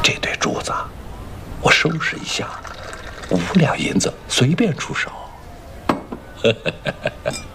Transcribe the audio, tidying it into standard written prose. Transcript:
这对珠子，我收拾一下，5两银子随便出手。